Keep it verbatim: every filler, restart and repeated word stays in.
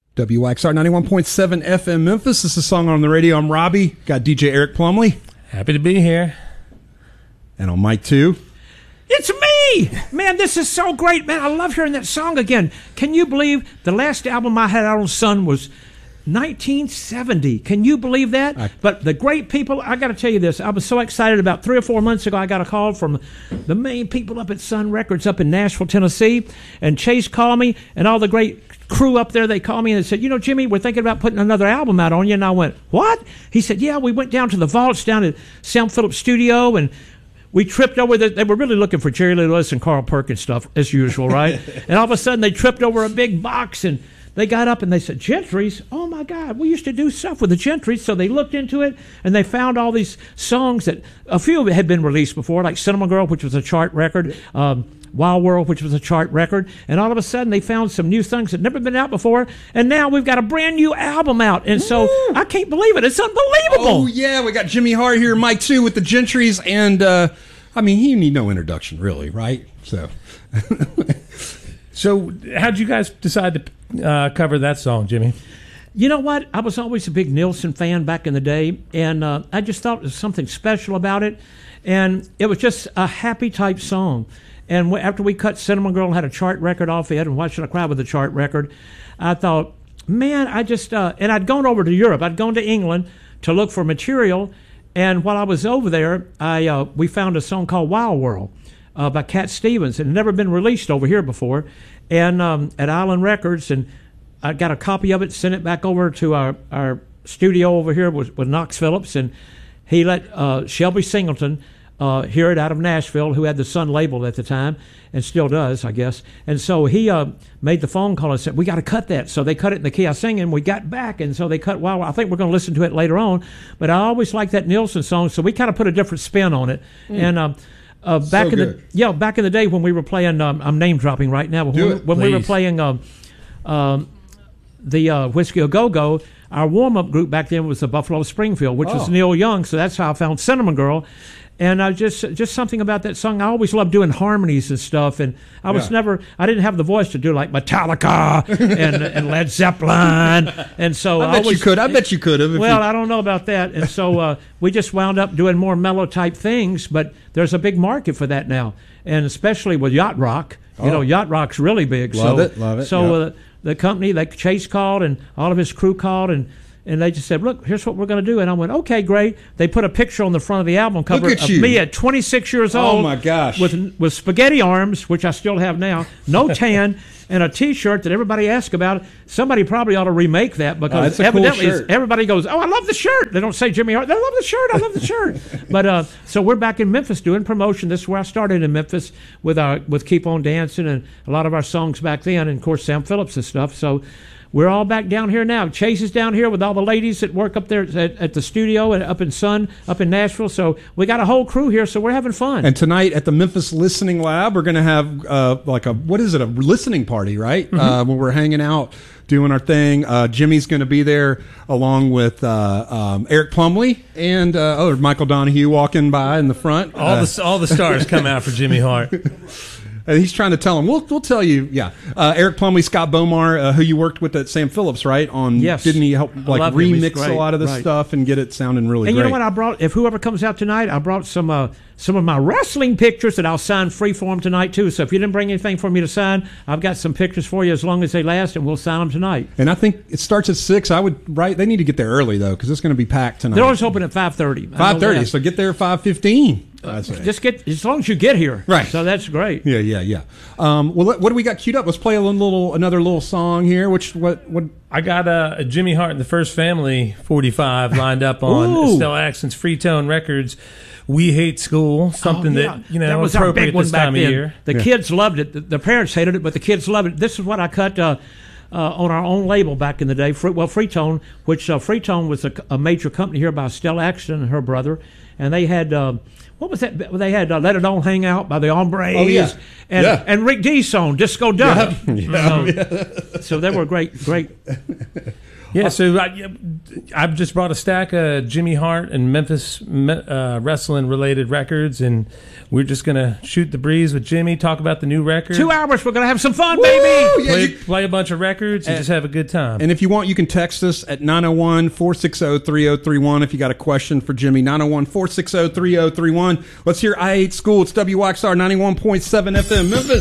W X R ninety-one point seven F M Memphis. This is a song on the radio. I'm Robbie. Got D J Eric Plumley. Happy to be here. And on mic two. It's me! Man, this is so great, man. I love hearing that song again. Can you believe the last album I had out on Sun was nineteen seventy? Can you believe that? I, but the great people, I got to tell you this. I was so excited. About three or four months ago, I got a call from the main people up at Sun Records up in Nashville, Tennessee. And Chase called me, and all the great crew up there, they called me and said, you know, Jimmy, we're thinking about putting another album out on you. And I went, what? He said, yeah, we went down to the vaults down at Sam Phillips Studio, and we tripped over the, they were really looking for Jerry Lee Lewis and Carl Perkins stuff, as usual, right? And all of a sudden, they tripped over a big box, and they got up and they said, Gentry's? Oh, my God, we used to do stuff with the Gentry's. So they looked into it, and they found all these songs that a few of it had been released before, like Cinema Girl, which was a chart record, um, Wild World, which was a chart record. And all of a sudden, they found some new things that had never been out before. And now we've got a brand new album out. And so Woo! I can't believe it. It's unbelievable. Oh, yeah. We got Jimmy Hart here, Mike two with the Gentry's. And, uh, I mean, he need no introduction, really, right? So... So, how'd you guys decide to uh, cover that song, Jimmy? You know what? I was always a big Nilsson fan back in the day, and uh, I just thought there was something special about it, and it was just a happy type song. And after we cut Cinema Girl and had a chart record off it, and Why Should I Cry with a chart record, I thought, man, I just, uh, and I'd gone over to Europe. I'd gone to England to look for material, and while I was over there, I uh, we found a song called Wild World. Uh, by Cat Stevens. It had never been released over here before, and um, at Island Records, and I got a copy of it, sent it back over to our, our studio over here with, with Knox Phillips, and he let uh, Shelby Singleton uh, hear it out of Nashville, who had the Sun label at the time, and still does, I guess. And so he uh, made the phone call and said, we got to cut that. So they cut it in the key I sing, and we got back, and so they cut Wild World. I think we're going to listen to it later on, but I always liked that Nilsson song, so we kind of put a different spin on it. Mm. And um, Uh, back so in the yeah, back in the day when we were playing, um, I'm name dropping right now. But when, we, when we were playing um, um, the uh, Whiskey A Go Go, our warm up group back then was the Buffalo Springfield, which oh. was Neil Young. So that's how I found Cinema Girl. And I just just something about that song. I always loved doing harmonies and stuff, and I was yeah. never I didn't have the voice to do like Metallica and, and Led Zeppelin, and so I, I bet always, you could. I bet you could have. Well, you... I don't know about that, and so uh, we just wound up doing more mellow type things. But there's a big market for that now, and especially with yacht rock. You oh. know, yacht rock's really big. Love so, it, love it. So yep. uh, the company, like Chase called, and all of his crew called, and. And they just said, look, here's what we're going to do. And I went, okay, great. They put a picture on the front of the album cover of you. me at twenty-six years old. Oh, my gosh. With, with spaghetti arms, which I still have now, no tan, and a T-shirt that everybody asks about. Somebody probably ought to remake that because oh, evidently cool shirt. Everybody goes, oh, I love the shirt. They don't say Jimmy Hart. They love the shirt. I love the shirt. But uh, so we're back in Memphis doing promotion. This is where I started in Memphis with, our, with Keep On Dancing and a lot of our songs back then, and, of course, Sam Phillips and stuff. So we're all back down here now. Chase is down here with all the ladies that work up there at, at the studio and up in Sun, up in Nashville. So we got a whole crew here, so we're having fun. And tonight at the Memphis Listening Lab, we're going to have uh, like a, what is it, a listening party, right? Mm-hmm. Uh, where we're hanging out, doing our thing. Uh, Jimmy's going to be there along with uh, um, Eric Plumley and uh, oh, Michael Donahue walking by in the front. All uh, the all the stars come out for Jimmy Hart. And he's trying to tell him. We'll we'll tell you. Yeah, uh, Eric Plumley, Scott Bomar, uh, who you worked with at Sam Phillips, right? On yes, didn't he help like remix a lot of this right. stuff and get it sounding really and great? And you know what I brought? If whoever comes out tonight, I brought some uh, some of my wrestling pictures that I'll sign free for them tonight too. So if you didn't bring anything for me to sign, I've got some pictures for you as long as they last, and we'll sign them tonight. And I think it starts at six. I would right. They need to get there early though because it's going to be packed tonight. They're always open at five thirty. Five thirty. So get there at five fifteen. Uh, just get as long as you get here, right? So that's great. Yeah, yeah, yeah. Um, well, what do we got queued up? Let's play a little, another little song here. Which what what? I got uh, a Jimmy Hart and the First Family forty-five lined up on Stella Ackson's Freetone Records. We Hate School, something oh, yeah. that you know that was appropriate our big one this back time then. of year. The yeah. kids loved it. The, the parents hated it, but the kids loved it. This is what I cut. Uh, Uh, on our own label back in the day, well, Freetone, which uh, Freetone was a, a major company here by Stella Ackson and her brother, and they had uh, what was that? They had uh, "Let It All Hang Out" by the Hombres, oh, yeah. and yeah. and Rick D's song "Disco Duck." Yeah. Yeah. So, yeah. so they were great, great. Yeah, so I, I've just brought a stack of Jimmy Hart and Memphis uh, wrestling related records, and we're just gonna shoot the breeze with Jimmy, talk about the new record. Two hours, we're gonna have some fun, Woo! baby. Yeah, Play, you- play a bunch of records and, And- just have a good time. And if you want, you can text us at nine oh one, four six oh, three oh three one if you got a question for Jimmy. nine oh one, four six oh, three oh three one. Let's hear I Hate School. It's W X R ninety-one point seven F M Memphis.